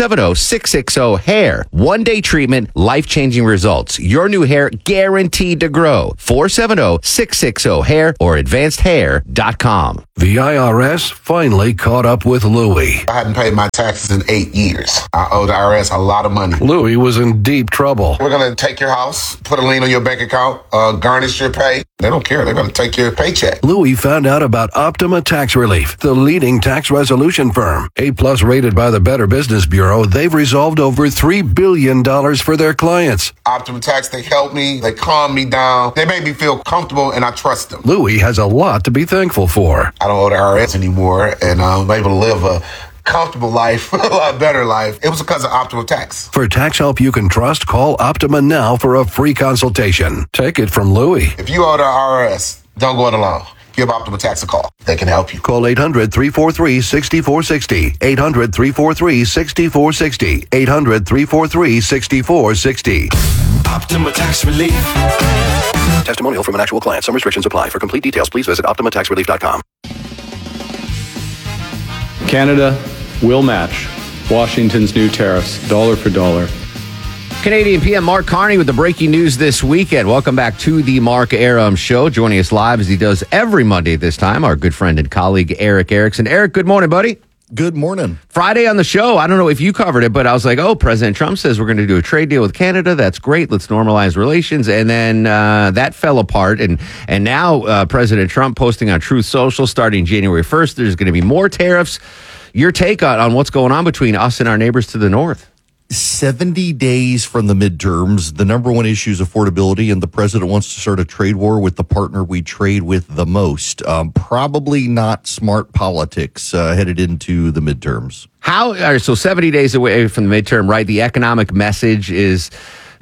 770-660-HAIR. One-day treatment, life-changing results. Your new hair guaranteed to grow. 470-660-HAIR or advancedhair.com. The IRS finally caught up with Louie. I hadn't paid my taxes in 8 years. I owe the IRS a lot of money. Louie was in deep trouble. We're going to take your house, put a lien on your bank account, garnish your pay. They don't care. They're going to take your paycheck. Louie found out about Optima Tax Relief, the leading tax resolution firm. A+ rated by the Better Business Bureau, they've resolved over $3 billion for their clients. Optima Tax, they help me. They calm me down. They make me feel comfortable, and I trust them. Louie has a lot to be thankful for. I don't owe the IRS anymore, and I'm able to live a comfortable life, a lot better life. It was because of Optima Tax. For tax help you can trust, call Optima now for a free consultation. Take it from Louie. If you owe the IRS, don't go it alone. Give Optima Tax a call. They can help you. Call 800-343-6460. 800-343-6460. 800-343-6460. Optima Tax Relief. Testimonial from an actual client. Some restrictions apply. For complete details, please visit OptimaTaxRelief.com. Canada will match Washington's new tariffs, dollar for dollar. Canadian PM Mark Carney with the breaking news this weekend. Welcome back to the Mark Arum Show. Joining us live as he does every Monday at this time, our good friend and colleague Eric Erickson. Eric, good morning, buddy. Good morning. Friday on the show, I don't know if you covered it, but I was like, oh, President Trump says we're going to do a trade deal with Canada. That's great. Let's normalize relations. And then that fell apart. And now President Trump posting on Truth Social starting January 1st, there's going to be more tariffs. Your take on what's going on between us and our neighbors to the north? 70 days from the midterms, the number one issue is affordability, and the president wants to start a trade war with the partner we trade with the most. Probably not smart politics headed into the midterms. So 70 days away from the midterm, right? The economic message is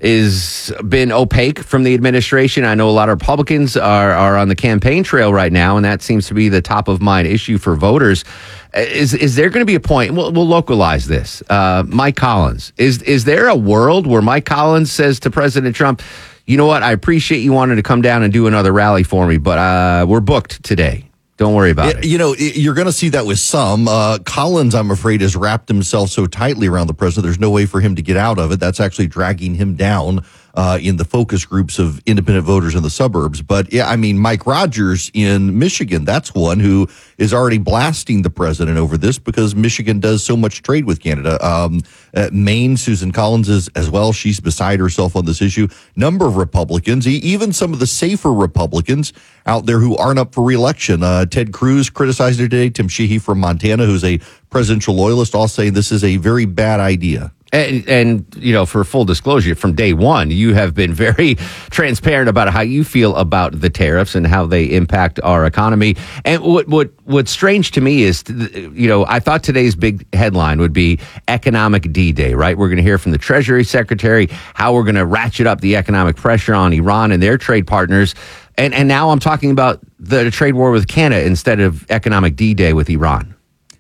been opaque from the administration. I know a lot of Republicans are on the campaign trail right now, and that seems to be the top of mind issue for voters. Is there going to be a point? We'll localize this. Mike Collins. Is there a world where Mike Collins says to President Trump, you know what, I appreciate you wanting to come down and do another rally for me, but we're booked today. Don't worry about it. You know, you're going to see that with some. Collins, I'm afraid, has wrapped himself so tightly around the president, there's no way for him to get out of it. That's actually dragging him down in the focus groups of independent voters in the suburbs. But yeah, I mean, Mike Rogers in Michigan, that's one who is already blasting the president over this because Michigan does so much trade with Canada. Maine, Susan Collins is as well. She's beside herself on this issue. Number of Republicans, even some of the safer Republicans out there who aren't up for re-election. Ted Cruz criticized it today. Tim Sheehy from Montana, who's a presidential loyalist, all saying this is a very bad idea. And you know, for full disclosure, from day one, you have been very transparent about how you feel about the tariffs and how they impact our economy. And what's strange to me is, you know, I thought today's big headline would be Economic D-Day, right? We're going to hear from the Treasury Secretary how we're going to ratchet up the economic pressure on Iran and their trade partners. And now I'm talking about the trade war with Canada instead of Economic D-Day with Iran.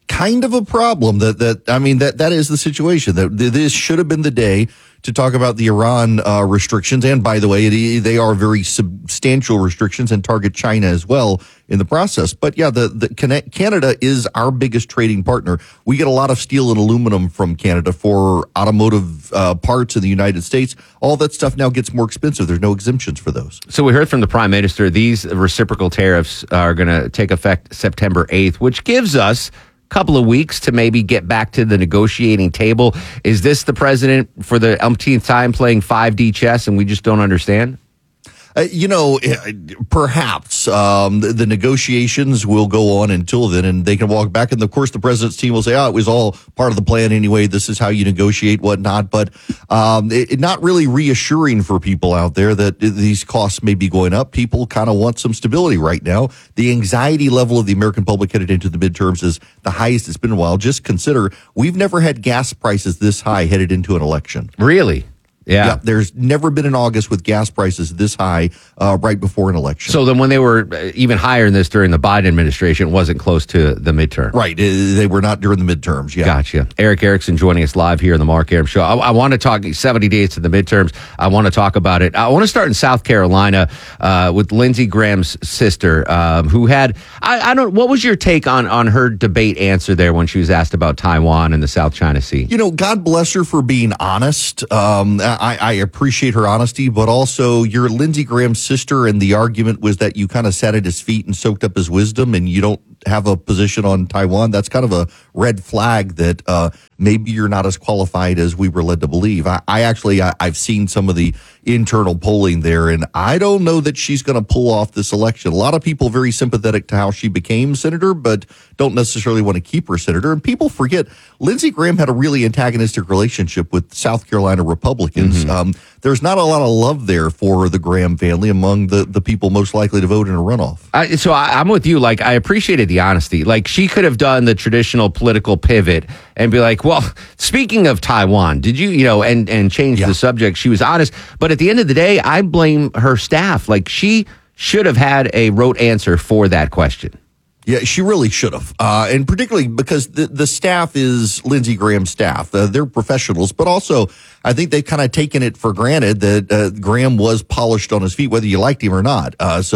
kind of a problem. That is the situation. That this should have been the day to talk about the Iran restrictions. And by the way, they are very substantial restrictions and target China as well in the process. But yeah, Canada is our biggest trading partner. We get a lot of steel and aluminum from Canada for automotive parts in the United States. All that stuff now gets more expensive. There's no exemptions for those. So we heard from the Prime Minister, these reciprocal tariffs are going to take effect September 8th, which gives us couple of weeks to maybe get back to the negotiating table. Is this the president for the umpteenth time playing 5D chess and we just don't understand? Perhaps the negotiations will go on until then, and they can walk back. And of course, the president's team will say, "Oh, it was all part of the plan anyway. This is how you negotiate, whatnot." But not really reassuring for people out there that these costs may be going up. People kind of want some stability right now. The anxiety level of the American public headed into the midterms is the highest it's been in a while. Just consider, we've never had gas prices this high headed into an election. Really? Yeah. There's never been an August with gas prices this high right before an election. So then when they were even higher than this during the Biden administration, it wasn't close to the midterm. Right. They were not during the midterms. Yeah. Gotcha. Eric Erickson joining us live here on the Mark Arum Show. I want to talk 70 days to the midterms. I want to talk about it. I want to start in South Carolina with Lindsey Graham's sister, who had, what was your take on her debate answer there when she was asked about Taiwan and the South China Sea? God bless her for being honest. I appreciate her honesty, but also you're Lindsey Graham's sister, and the argument was that you kind of sat at his feet and soaked up his wisdom, and you don't have a position on Taiwan. That's kind of a red flag that maybe you're not as qualified as we were led to believe. I've seen some of the internal polling there, and I don't know that she's going to pull off this election. A lot of people very sympathetic to how she became senator, but don't necessarily want to keep her senator. And people forget Lindsey Graham had a really antagonistic relationship with South Carolina Republicans. Mm-hmm. There's not a lot of love there for the Graham family among the people most likely to vote in a runoff. I'm with you. I appreciated the honesty. She could have done the traditional political pivot and be like, well, speaking of Taiwan, did you, and change the subject. She was honest. But at the end of the day, I blame her staff. She should have had a rote answer for that question. Yeah, she really should have. And particularly because the staff is Lindsey Graham's staff. They're professionals, but also I think they've kind of taken it for granted that Graham was polished on his feet, whether you liked him or not.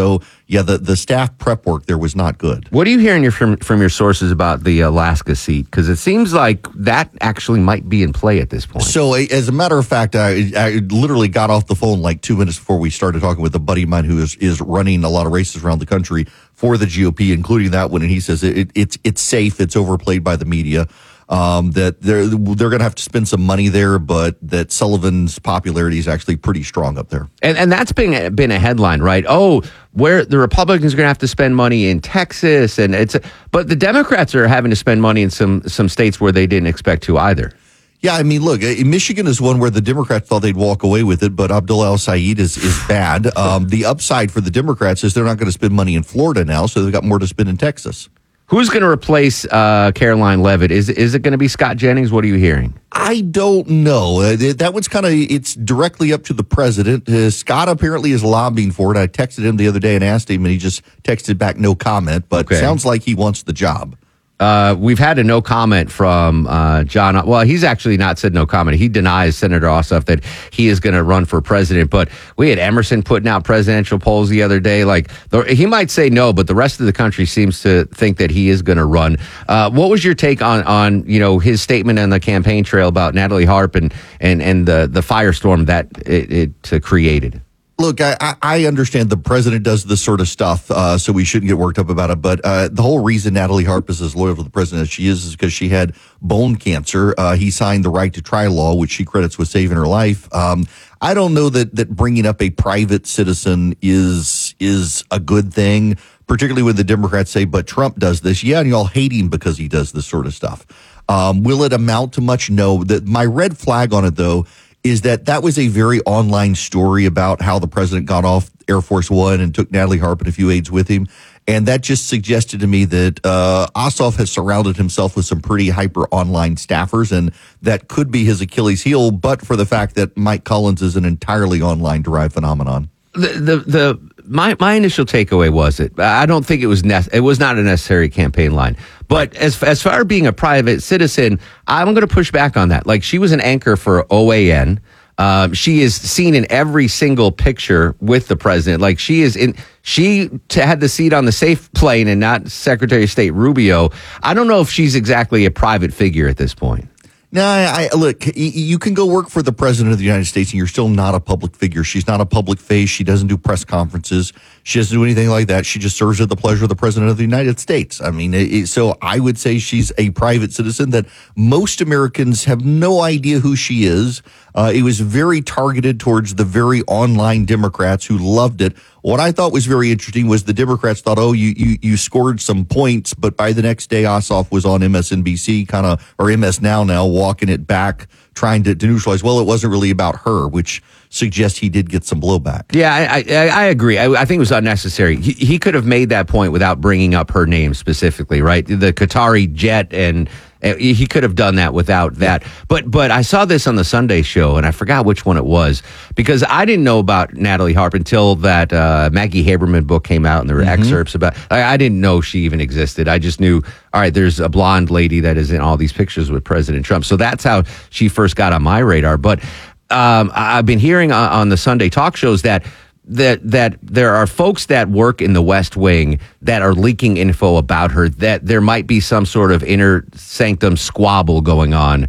The staff prep work there was not good. What are you hearing from your sources about the Alaska seat? Because it seems like that actually might be in play at this point. So as a matter of fact, I literally got off the phone 2 minutes before we started talking with a buddy of mine who is running a lot of races around the country for the GOP, including that one. And he says it's safe. It's overplayed by the media. That they're going to have to spend some money there, but that Sullivan's popularity is actually pretty strong up there. And that's been a headline, right? Oh, where the Republicans are going to have to spend money in Texas, but the Democrats are having to spend money in some states where they didn't expect to either. Yeah, I mean, look, Michigan is one where the Democrats thought they'd walk away with it, but Abdullah El-Sayed is bad. The upside for the Democrats is they're not going to spend money in Florida now, so they've got more to spend in Texas. Who's going to replace Caroline Leavitt? Is it going to be Scott Jennings? What are you hearing? I don't know. That one's it's directly up to the president. Scott apparently is lobbying for it. I texted him the other day and asked him, and he just texted back no comment, but sounds like he wants the job. We've had a no comment from John. Well, he's actually not said no comment. He denies Senator Ossoff that he is going to run for president. But we had Emerson putting out presidential polls the other day. He might say no, but the rest of the country seems to think that he is going to run. What was your take on his statement on the campaign trail about Natalie Harp and the firestorm that it created? Look, I understand the president does this sort of stuff, so we shouldn't get worked up about it. But the whole reason Natalie Harp is as loyal to the president as she is because she had bone cancer. He signed the right to try law, which she credits with saving her life. I don't know that bringing up a private citizen is a good thing, particularly when the Democrats say, but Trump does this. Yeah, and y'all hate him because he does this sort of stuff. Will it amount to much? No. My red flag on it, though, is that was a very online story about how the president got off Air Force One and took Natalie Harp and a few aides with him. And that just suggested to me that Ossoff has surrounded himself with some pretty hyper online staffers, and that could be his Achilles heel, but for the fact that Mike Collins is an entirely online derived phenomenon. The my initial takeaway was I don't think it was not a necessary campaign line. But as far as being a private citizen, I'm going to push back on that. Like, she was an anchor for OAN. She is seen in every single picture with the president. Like, she had the seat on the safe plane and not Secretary of State Rubio. I don't know if she's exactly a private figure at this point. No, look, you can go work for the president of the United States and you're still not a public figure. She's not a public face. She doesn't do press conferences. She doesn't do anything like that. She just serves at the pleasure of the president of the United States. I mean, so I would say she's a private citizen that most Americans have no idea who she is. It was very targeted towards the very online Democrats who loved it. What I thought was very interesting was the Democrats thought, you scored some points, but by the next day, Ossoff was on MSNBC, or MS Now, walking it back, trying to neutralize. Well, it wasn't really about her, which suggests he did get some blowback. Yeah, I agree. I think it was unnecessary. He could have made that point without bringing up her name specifically, right? The Qatari jet, and he could have done that without that. But I saw this on the Sunday show, and I forgot which one it was, because I didn't know about Natalie Harp until that Maggie Haberman book came out, and there were excerpts about. I didn't know she even existed. I just knew, all right, there's a blonde lady that is in all these pictures with President Trump. So that's how she first got on my radar. But I've been hearing on the Sunday talk shows that there are folks that work in the West Wing that are leaking info about her, that there might be some sort of inner sanctum squabble going on.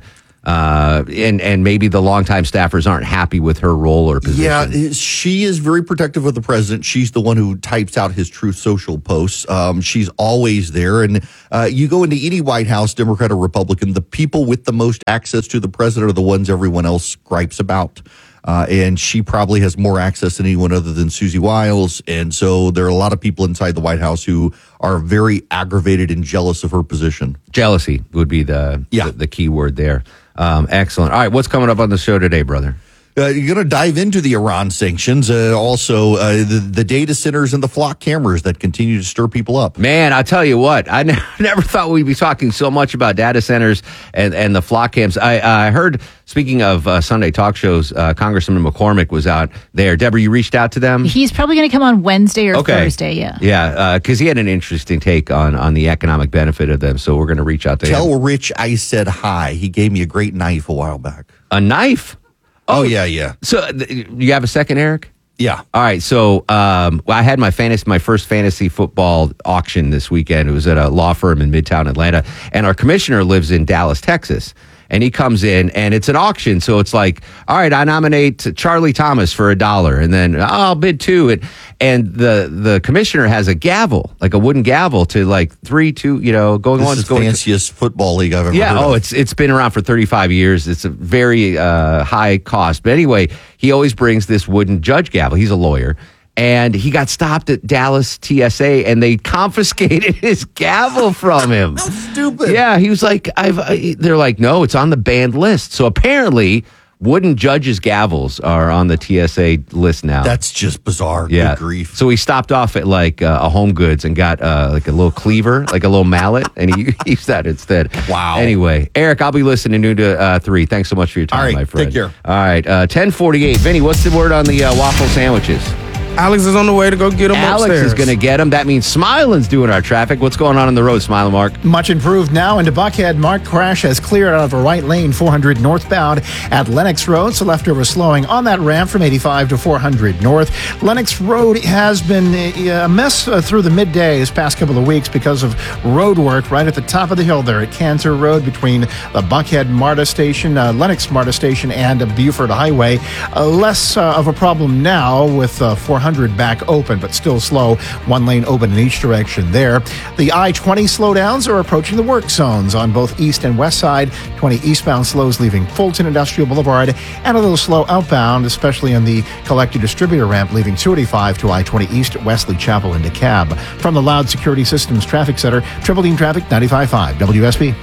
And maybe the longtime staffers aren't happy with her role or position. Yeah, she is very protective of the president. She's the one who types out his Truth Social posts. She's always there. And you go into any White House, Democrat or Republican, the people with the most access to the president are the ones everyone else gripes about. And she probably has more access than anyone other than Susie Wiles. And so there are a lot of people inside the White House who are very aggravated and jealous of her position. Jealousy would be the key word there. Excellent. All right, what's coming up on the show today, brother? You're going to dive into the Iran sanctions, also the data centers and the flock cameras that continue to stir people up. Man, I'll tell you what, I never thought we'd be talking so much about data centers and the flock cams. I heard, speaking of Sunday talk shows, Congressman McCormick was out there. Deborah, you reached out to them? He's probably going to come on Wednesday or Thursday, yeah. Yeah, because he had an interesting take on the economic benefit of them, so we're going to reach out to him. Tell Rich I said hi. He gave me a great knife a while back. A knife? Oh, yeah. So you have a second, Eric? Yeah. All right. So I had my first fantasy football auction this weekend. It was at a law firm in Midtown Atlanta. And our commissioner lives in Dallas, Texas. And he comes in, and it's an auction. So it's like, all right, I nominate Charlie Thomas for $1. And then I'll bid $2. And the commissioner has a gavel, like a wooden gavel to like 3, 2, going this on. Is the fanciest football league I've ever heard of. It's been around for 35 years. It's a very high cost. But anyway, he always brings this wooden judge gavel. He's a lawyer. And he got stopped at Dallas TSA, and they confiscated his gavel from him. How stupid. Yeah, he was like, they're like, no, it's on the banned list. So apparently, wooden judges' gavels are on the TSA list now. That's just bizarre. Yeah. Good grief. So he stopped off at like a Home Goods and got like a little cleaver, like a little mallet, and he used that instead. Wow. Anyway, Eric, I'll be listening noon to 3. Thanks so much for your time, all right, my friend. Take care. All right, 10:48. Vinny, what's the word on the waffle sandwiches? Alex is on the way to go get them Alex upstairs. is going to get them. That means Smiling's doing our traffic. What's going on the road, Smiling Mark? Much improved now into Buckhead. Marked crash has cleared out of a right lane, 400 northbound at Lennox Road. So leftover slowing on that ramp from 85 to 400 north. Lennox Road has been a mess through the midday this past couple of weeks because of road work right at the top of the hill there at Cantor Road between the Buckhead MARTA station, Lennox MARTA station, and Buford Highway. Less of a problem now with 400 back open, but still slow. One lane open in each direction there. The I-20 slowdowns are approaching the work zones on both east and west side. 20 eastbound slows leaving Fulton Industrial Boulevard, and a little slow outbound, especially in the collector distributor ramp leaving 285 to I-20 East, Wesley Chapel into Cab. From the Loud Security Systems Traffic Center, Triple Team Traffic 95.5 WSB.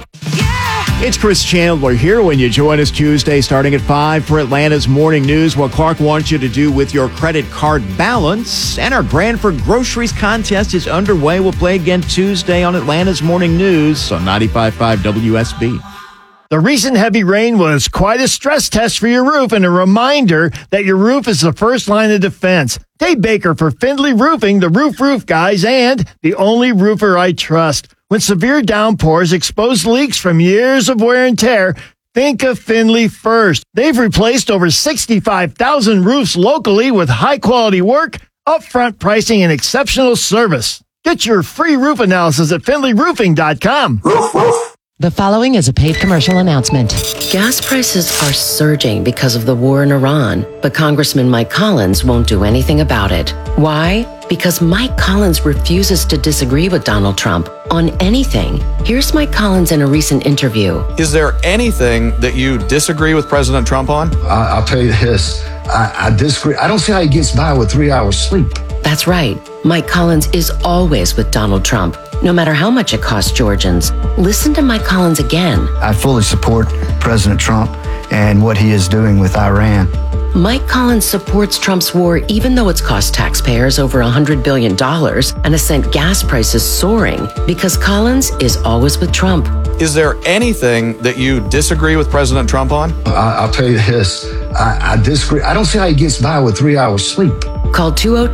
It's Chris Chandler here when you join us Tuesday starting at 5 for Atlanta's Morning News. What Clark wants you to do with your credit card balance. And our Branford Groceries contest is underway. We'll play again Tuesday on Atlanta's Morning News on 95.5 WSB. The recent heavy rain was quite a stress test for your roof and a reminder that your roof is the first line of defense. Dave Baker for Findlay Roofing, the roof guys, and the only roofer I trust. When severe downpours expose leaks from years of wear and tear, think of Findlay first. They've replaced over 65,000 roofs locally with high-quality work, upfront pricing, and exceptional service. Get your free roof analysis at FindlayRoofing.com. The following is a paid commercial announcement. Gas prices are surging because of the war in Iran, but Congressman Mike Collins won't do anything about it. Why? Because Mike Collins refuses to disagree with Donald Trump on anything. Here's Mike Collins in a recent interview. Is there anything that you disagree with President Trump on? I'll tell you this. I disagree. I don't see how he gets by with 3 hours sleep. That's right. Mike Collins is always with Donald Trump, no matter how much it costs Georgians. Listen to Mike Collins again. I fully support President Trump and what he is doing with Iran. Mike Collins supports Trump's war even though it's cost taxpayers over $100 billion and has sent gas prices soaring because Collins is always with Trump. Is there anything that you disagree with President Trump on? I'll tell you this. I disagree. I don't see how he gets by with 3 hours sleep. Call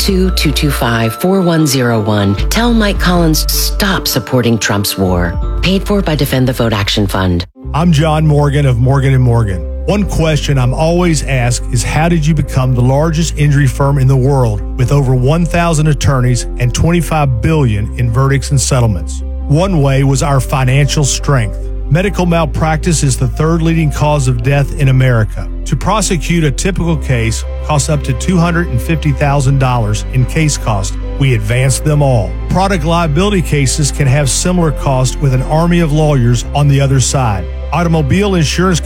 202-225-4101. Tell Mike Collins stop supporting Trump's war. Paid for by Defend the Vote Action Fund. I'm John Morgan of Morgan & Morgan. One question I'm always asked is how did you become the largest injury firm in the world with over 1,000 attorneys and $25 billion in verdicts and settlements? One way was our financial strength. Medical malpractice is the third leading cause of death in America. To prosecute a typical case costs up to $250,000 in case cost. We advance them all. Product liability cases can have similar costs with an army of lawyers on the other side. Automobile insurance